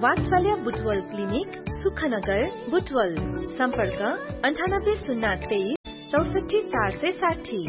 वात्सल्य बुटवल क्लिनिक सुखनगर बुटवल। सम्पर्क 9803 64 460।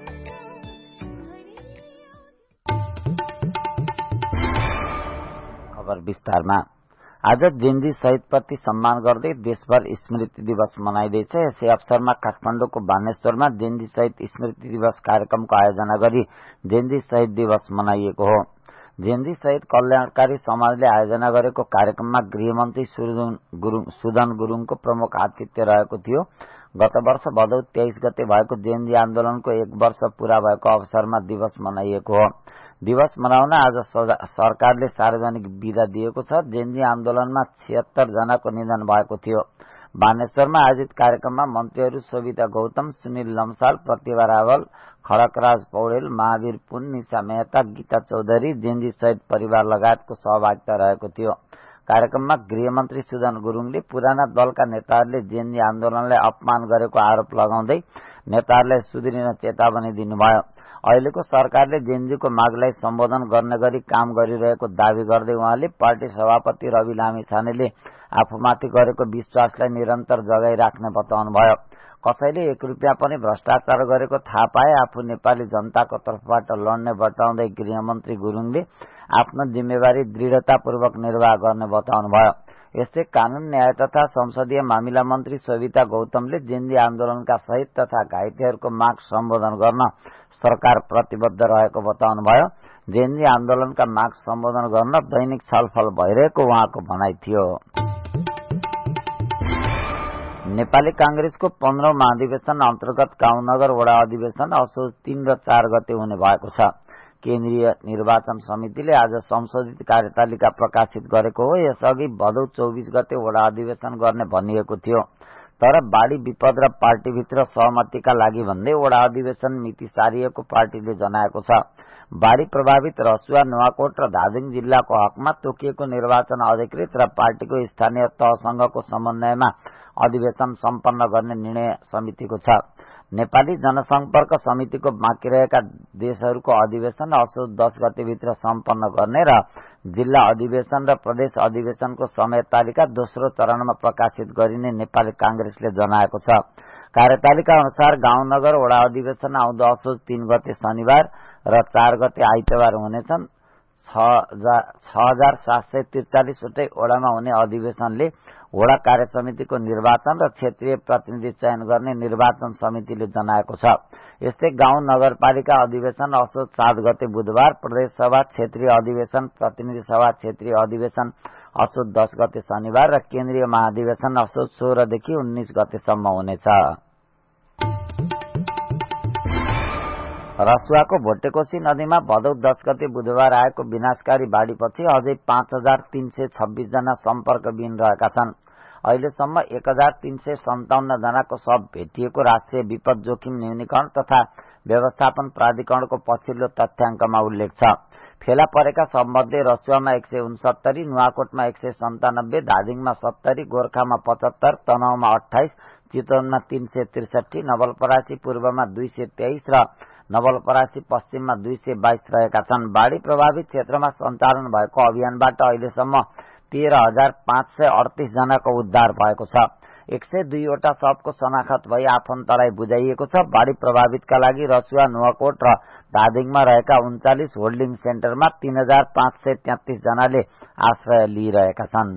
खबर विस्तारमा। आज जेन्जी शहीदप्रति सम्मान गर्दै देशभर स्मृति दिवस मनाइँदैछ। यसै अवसरमा काठमाडौँको बानेश्वरमा जेन्जी शहीद स्मृति दिवस कार्यक्रमको आयोजना गरी जेन्जी शहीद दिवस मनाइएको हो। जेन्जी शहीद कल्याणकारी समाजले आयोजना गरेको कार्यक्रममा गृहमन्त्री सुदन गुरुङको प्रमुख आतिथ्य रहेको थियो। गत वर्ष भदौ 23 गते भएको जेन्जी आन्दोलनको 1 वर्ष पूरा भएको अवसरमा दिवस मनाइएको हो। दिवस मनाउन आज सरकारले सार्वजनिक बिदा दिएको छ। जेन्जी आन्दोलनमा 76 जनाको निधन भएको थियो। बानेश्वरमा आयोजित कार्यक्रममा मन्त्रीहरू शोभिता गौतम, सुनिल लम्साल, प्रतिभा रावल, खडकराज पौडेल, महावीर पुन, निशा मेहता, गीता चौधरी, जेन्जी शहीद परिवार लगायतको सहभागिता रहेको थियो। कार्यक्रममा गृहमन्त्री सुदन गुरुङले पुराना दलका नेताहरूले जेन्जी आन्दोलनलाई अपमान गरेको आरोप लगाउँदै नेताहरूलाई सुध्रिन चेतावनी दिनुभयो। अहिलेको सरकारले जेन्जीको मागलाई सम्बोधन गर्ने गरी काम गरिरहेको दावी गर्दै उहाँले पार्टी सभापति रवि लामिछानेले आफूमाथि गरेको विश्वासलाई निरन्तर जगाइराख्ने बताउनुभयो। कसैले 1 रुपियाँ पनि भ्रष्टाचार गरेको थाहा पाए आफू नेपाली जनताको तर्फबाट लड्ने बताउँदै गृहमन्त्री गुरुङले आफ्नो जिम्मेवारी दृढतापूर्वक निर्वाह गर्ने बताउनुभयो। यस्तै कानून न्याय तथा संसदीय मामिला मन्त्री शोभिता गौतमले जेन्जी आन्दोलनका शहीद तथा घाइतेहरूको माग सम्बोधन गर्न सरकार प्रतिबद्ध रहेको बताउनुभयो। जेन्जी आन्दोलनका माग सम्बोधन गर्न दैनिक छलफल भइरहेको उहाँको भनाइ थियो। नेपाली कांग्रेसको 15औं महाधिवेशन अन्तर्गत गाउँनगर वडा अधिवेशन असोज 3 र 4 गते हुने भएको छ। केन्द्रीय निर्वाचन समितिले आज संशोधित कार्यतालिका प्रकाशित गरेको हो। यसअघि भदौ 24 गते वडा अधिवेशन गर्ने भनिएको थियो। तर बाढी विपद र पार्टीभित्र सहमतिका लागि भन्दै वडा अधिवेशन मिति सारिएको पार्टीले जनाएको छ। बाढी प्रभावित रसुवा, नुवाकोट र धादिङ जिल्लाको हकमा तोकिएको निर्वाचन अधिकृत र पार्टीको स्थानीय तहसँगको समन्वयमा अधिवेशन सम्पन्न गर्ने निर्णय समितिको छ। नेपाली जनसम्पर्क समितिको बाँकी रहेका देशहरूको अधिवेशन असोज 10 गतेभित्र सम्पन्न गर्ने र जिल्ला अधिवेशन र प्रदेश अधिवेशनको समय तालिका दोस्रो चरणमा प्रकाशित गरिने नेपाली कांग्रेसले जनाएको छ। कार्यतालिका अनुसार गाउँनगर वडा अधिवेशन आउँदो असोज 3 गते शनिबार र 4 गते आइतबार हुनेछन्। 6743 वटै वडामा हुने अधिवेशनले वडा कार्य समितिको निर्वाचन र क्षेत्रीय प्रतिनिधि चयन गर्ने निर्वाचन समितिले जनाएको छ। यस्तै गाउँ नगरपालिका अधिवेशन असोज 7 गते बुधबार, प्रदेश सभा क्षेत्रीय अधिवेशन, प्रतिनिधि सभा क्षेत्रीय अधिवेशन असोज 10 गते शनिबार र केन्द्रीय महाधिवेशन असोज 16 देखि 19 गतेसम्म हुनेछ। रसुवाको भोटेकोशी नदीमा भदौ 10 गते बुधबार आएको विनाशकारी बाढीपछि अझै 5326 जना सम्पर्कविहीन रहेका छन्। अहिलेसम्म 1357 जनाको शव भेटिएको राष्ट्रिय विपद जोखिम न्यूनीकरण तथा व्यवस्थापन प्राधिकरणको पछिल्लो तथ्याङ्कमा उल्लेख छ। फेला परेका शवमध्ये रसुवामा 169, नुवाकोटमा 197, धादिङमा 70, गोर्खामा 75, तनहुँमा 28, चितवनमा 363, नवलपरासी पूर्वमा 223 र नवलपरासी पश्चिममा 222 रहेका छन्। बाढी प्रभावित क्षेत्रमा सञ्चालन भएको अभियानबाट अहिलेसम्म 13,538 जनाको उद्धार भएको छ। 102 वटा शवको शनाखत भई आफन्तलाई बुझाइएको छ। बाढी प्रभावितका लागि रसुवा, नुवाकोट र धादिङमा रहेका 39 होल्डिङ सेन्टरमा 3533 जनाले आश्रय लिइरहेका छन्।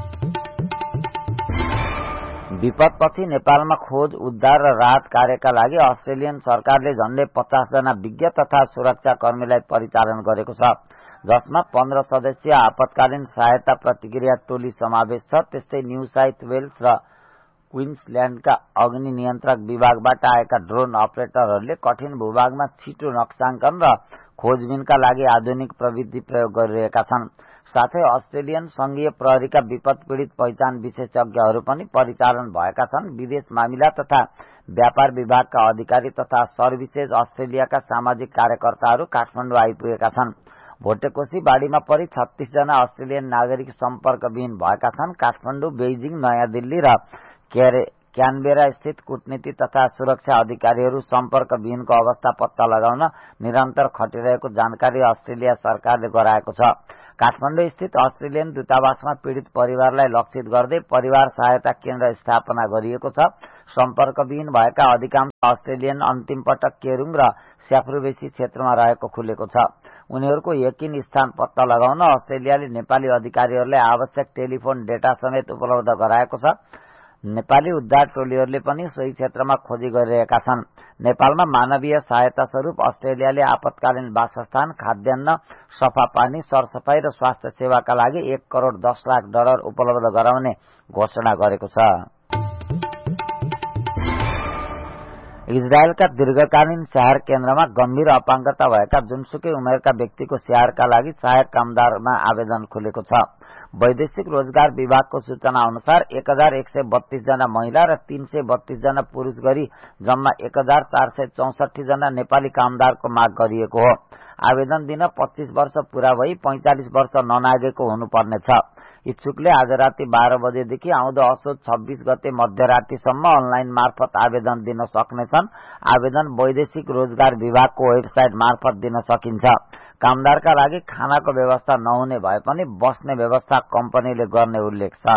विपदपछि नेपालमा खोज, उद्धार र राहत कार्यका लागि अस्ट्रेलियन सरकारले झण्डै 50 जना विज्ञ तथा सुरक्षा कर्मीलाई परिचालन गरेको छ, जसमा 15 सदस्यीय आपतकालीन सहायता प्रतिक्रिया टोली समावेश छ। त्यस्तै न्यू साउथ वेल्स र क्वीन्सल्याण्डका अग्नि नियन्त्रक विभागबाट आएका ड्रोन अपरेटरहरूले कठिन भूभागमा छिटो नक्साङ्कन र खोजबिनका लागि आधुनिक प्रविधि प्रयोग गरिरहेका छन्। साथै अस्ट्रेलियन संघीय प्रहरीका विपद पीडित पहिचान विशेषज्ञहरू पनि परिचालन भएका छन्। विदेश मामिला तथा व्यापार विभागका अधिकारी तथा सर्भिसेज अस्ट्रेलियाका सामाजिक कार्यकर्ताहरू काठमाडौँ आइपुगेका छन्। भोटेकोशी बाढीमा परि 36 जना अस्ट्रेलियन नागरिक सम्पर्कविहीन भएका छन्। काठमाडौँ, बेइजिङ, नयाँ दिल्ली र क्यानबेरा स्थित कूटनीति तथा सुरक्षा अधिकारीहरू सम्पर्कविहीनको अवस्था पत्ता लगाउन निरन्तर खटिरहेको जानकारी अस्ट्रेलिया सरकारले गराएको छ। काठमाडौँ स्थित अस्ट्रेलियन दूतावासमा पीड़ित परिवारलाई लक्षित गर्दै परिवार सहायता केन्द्र स्थापना गरिएको छ। सम्पर्कविहीन भएका अधिकांश अस्ट्रेलियन अन्तिम पटक केरुङ र स्याफ्रुबेसी क्षेत्रमा रहेको खुलेको छ। उनीहरूको यकिन स्थान पत्ता लगाउन अस्ट्रेलियाले नेपाली अधिकारीहरूलाई आवश्यक टेलिफोन डेटा समेत उपलब्ध गराएको छ। नेपाली उद्धार टोलीहरूले पनि सोही क्षेत्रमा खोजी गरिरहेका छन्। नेपालमा मानवीय सहायता स्वरूप अस्ट्रेलियाले आपतकालीन वासस्थान, खाद्यान्न, सफा पानी, सरसफाई र स्वास्थ्य सेवाका लागि 1 करोड 10 लाख डलर उपलब्ध गराउने घोषणा गरेको छ। इजरायलका दीर्घकालीन स्याहार केन्द्रमा गम्भीर अपाङ्गता भएका जुनसुकै उमेरका व्यक्तिको स्याहारका लागि सहायक कामदारमा आवेदन खुलेको छ। वैदेशिक रोजगार विभागको सूचना अनुसार 1132 जना महिला र 332 जना पुरुष गरी जम्मा 1464 जना नेपाली कामदारको माग गरिएको हो। आवेदन दिन 25 वर्ष पूरा भई 45 वर्ष ननागेको हुनुपर्नेछ। इच्छुकले आज राति 12 बजेदेखि आउँदो असोज 26 गते मध्यरातिसम्म अनलाइन मार्फत आवेदन दिन सक्नेछन्। आवेदन वैदेशिक रोजगार विभागको वेबसाइट मार्फत दिन सकिन्छ। कामदारका लागि खानाको व्यवस्था नहुने भए पनि बस्ने व्यवस्था कम्पनीले गर्ने उल्लेख छ।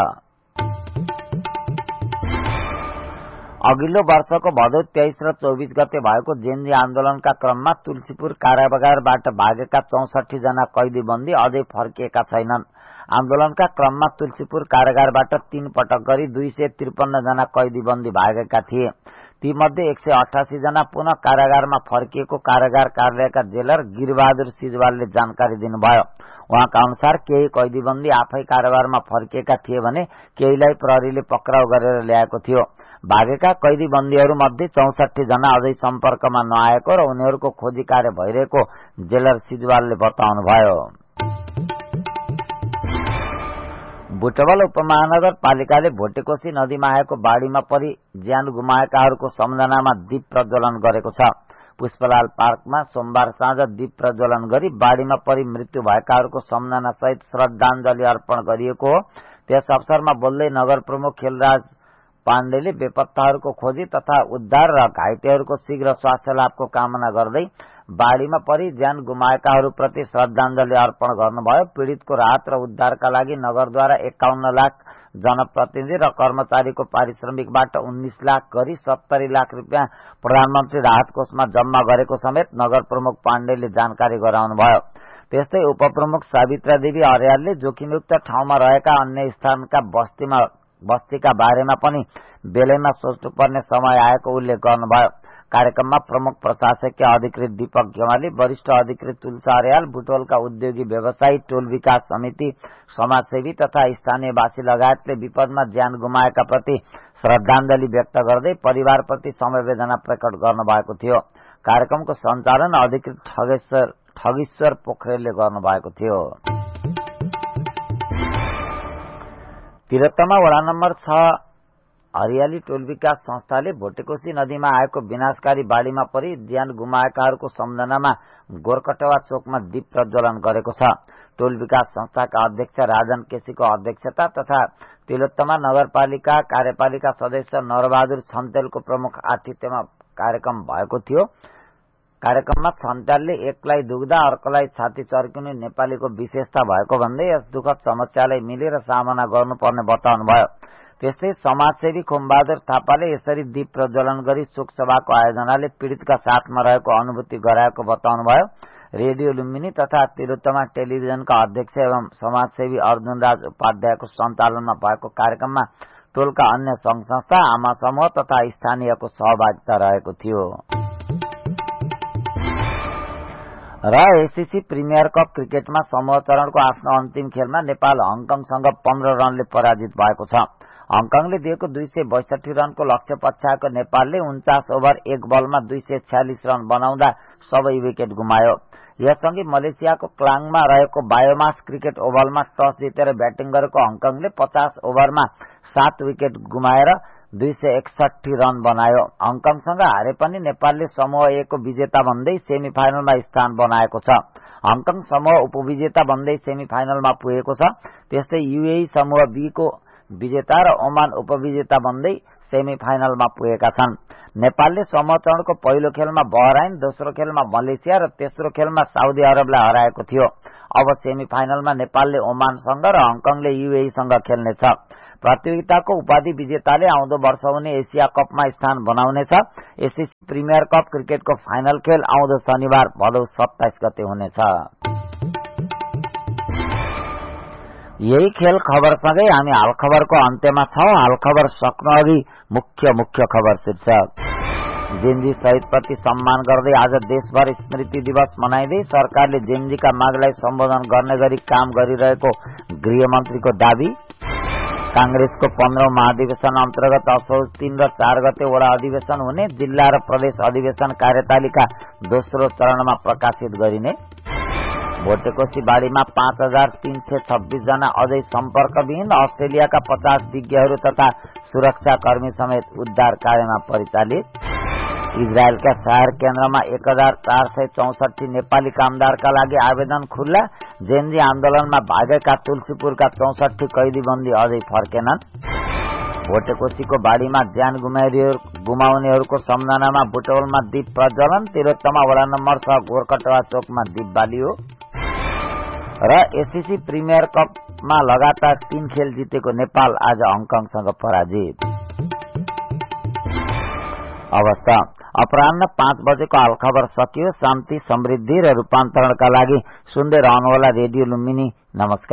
अघिल्लो वर्षको भदौ 23 र 24 गते भएको जेनजी आन्दोलनका क्रममा तुलसीपुर कारागारबाट भागेका 64 जना कैदीबन्दी अझै फर्किएका छैनन्। आन्दोलनका क्रममा तुलसीपुर कारागारबाट 3 पटक गरी 253 जना कैदीबन्दी भागेका थिए। तीमध्ये 188 जना पुनः कारागारमा फर्किएको कारागार कार्यालयका जेलर गिरबहादुर सिजवालले जानकारी दिनुभयो। उहाँका अनुसार केही कैदीबन्दी आफै कारागारमा फर्किएका थिए भने केहीलाई प्रहरीले पक्राउ गरेर ल्याएको थियो। भागेका कैदीबन्दीहरूमध्ये 64 जना अझै सम्पर्कमा नआएको र उनीहरूको खोजी कार्य भइरहेको जेलर सिजवालले बताउनुभयो। बुटवल उपमहानगरपालिकाले भोटेकोशी नदीमा आएको बाढ़ीमा परि ज्यान गुमाएकाहरूको सम्झनामा दीप प्रज्वलन गरेको छ। पुष्पलाल पार्कमा सोमबार साँझ दीप प्रज्वलन गरी बाढ़ीमा परि मृत्यु भएकाहरूको सम्झना सहित श्रद्धाञ्जली अर्पण गरिएको हो। त्यस अवसरमा बोल्दै नगर प्रमुख खेलराज पाण्डेले बेपत्ताहरूको खोजी तथा उद्धार र घाइतेहरूको शीघ्र स्वास्थ्य लाभको कामना गर्दै बाढ़ीमा परि ज्यान गुमाएकाहरूप्रति श्रद्धाञ्जली अर्पण गर्नुभयो। पीड़ितको राहत र उद्धारका लागि नगरद्वारा 51 लाख जनप्रतिनिधि र कर्मचारीको पारिश्रमिकबाट 19 लाख गरी 70 लाख रुपियाँ प्रधानमन्त्री राहत कोषमा जम्मा गरेको समेत नगर प्रमुख पाण्डेले जानकारी गराउनुभयो। त्यस्तै उपप्रमुख सावित्रा देवी अर्यालले जोखिमयुक्त ठाउँमा रहेका अन्य स्थानका बस्तीका बारेमा पनि बेलैमा सोच्नुपर्ने समय आएको उल्लेख गर्नुभयो। कार्यक्रममा प्रमुख प्रशासकीय अधिकृत दीपक गेवाली, वरिष्ठ अधिकृत तुलसा अर्याल, बुटवलका उद्योगी व्यवसायी, टोल विकास समिति, समाजसेवी तथा स्थानीयवासी लगायतले विपदमा ज्यान गुमाएका प्रति श्रद्धाञ्जली व्यक्त गर्दै परिवारप्रति समवेदना प्रकट गर्नुभएको थियो। कार्यक्रमको सञ्चालन अधिकृत ठगेश्वर पोखरेलले गर्नुभएको थियो। तिरत्तमा वडा नम्बर 6 हरियाली टोल विकास संस्थाले भोटेकोशी नदीमा आएको विनाशकारी बाढ़ीमा परि ज्यान गुमाएकाहरूको सम्झनामा गोरकटवा चोकमा दीप प्रज्वलन गरेको छ। टोल विकास संस्थाका अध्यक्ष राजन केसीको अध्यक्षता तथा तिलोत्तमा नगरपालिका कार्यपालिका सदस्य नरबहादुर छन्तेलको प्रमुख आतिथ्यमा कार्यक्रम भएको थियो। कार्यक्रममा छन्तेलले एकलाई दुख्दा अर्कोलाई छाती चर्किने नेपालीको विशेषता भएको भन्दै यस दुःखद समस्यालाई मिलेर सामना गर्नुपर्ने बताउनुभयो। त्यस्तै समाजसेवी खुमबहादुर थापाले यसरी दीप प्रज्वलन गरी शोक सभाको आयोजनाले पीड़ितका साथमा रहेको अनुभूति गराएको बताउनुभयो। रेडियो लुम्बिनी तथा तिलोत्तमा टेलिभिजनका अध्यक्ष एवं समाजसेवी अर्जुनराज उपाध्यायको सञ्चालनमा भएको कार्यक्रममा टोलका अन्य संघ संस्था, आमा समूह तथा स्थानीयको सहभागिता रहेको थियो। र एसीसी प्रिमियर कप क्रिकेटमा समूह चरणको आफ्नो अन्तिम खेलमा नेपाल हङकङसँग 15 रनले पराजित भएको छ। हङकङले दिएको 262 रनको लक्ष्य पछ्याएको नेपालले 49 ओभर 1 बलमा 246 रन बनाउँदा सबै विकेट गुमायो। यससँगै मलेसियाको क्लाङमा रहेको बायोमास क्रिकेट ओभलमा टस जितेर ब्याटिङ गरेको हङकङले 50 ओभरमा 7 विकेट गुमाएर 261 रन बनायो। हङकङसँग हारे पनि नेपालले समूह ए को विजेता बन्दै सेमी फाइनलमा स्थान बनाएको छ। हङकङ समूह उपविजेता बन्दै सेमी फाइनलमा पुगेको छ। त्यस्तै यूएई समूह बी को विजेता र ओमान उपविजेता बन्दै सेमी फाइनलमा पुगेका छन्। नेपालले समूह चरणको पहिलो खेलमा बहराइन, दोस्रो खेलमा मलेसिया र तेस्रो खेलमा साउदी अरबलाई हराएको थियो। अब सेमी फाइनलमा नेपालले ओमानसँग र हङकङले युएईसँग खेल्नेछ। प्रतियोगिताको उपाधि विजेताले आउँदो वर्ष हुने एशिया कपमा स्थान बनाउनेछ। एससीसी प्रिमियर कप क्रिकेटको फाइनल खेल आउँदो शनिबार भदौ 27 गते हुनेछ। यही खेल खबरसँगै हामी हाल खबरको अन्त्यमा छौं। हाल खबर सक्नु अघि मुख्य खबर शीर्षक। जेनजी शहीदप्रति सम्मान गर्दै आज देशभर स्मृति दिवस मनाइँदै सरकारले जेनजीका मागलाई सम्बोधन गर्ने गरी काम गरिरहेको गृहमन्त्रीको दावी। कांग्रेसको 15औं महाधिवेशन अन्तर्गत असोज 3 र 4 गते वडा अधिवेशन हुने। जिल्ला र प्रदेश अधिवेशन कार्यतालिका दोस्रो चरणमा प्रकाशित गरिने। भोटेकोशी बाढीमा 5326 जना अझै सम्पर्कविहीन। अस्ट्रेलियाका 50 विज्ञहरू तथा सुरक्षाकर्मी समेत उद्धार कार्यमा परिचालित। इजरायलका शहर केन्द्रमा 1464 नेपाली कामदारका लागि आवेदन खुल्ला। जेनजी आन्दोलनमा भागेका तुलसीपुरका 64 कैदीबन्दी अझै फर्केनन्। भोटेकोशीको बाढीमा ज्यान गुमाउनेहरूको सम्झनामा बुटवलमा दीप प्रज्वलन। तिलोत्तमा वडा नम्बर 6 गोरकटवा चोकमा दीप बालियो। र एससीसी प्रिमियर कपमा लगातार 3 खेल जितेको नेपाल आज हङकङसँग पराजित। अवस्था अपराह्न 5 बजेको हाल खबर सकियो। शान्ति, समृद्धि र रूपान्तरणका लागि सुन्दै रहनुहोला रेडियो लुम्बिनी। नमस्कार।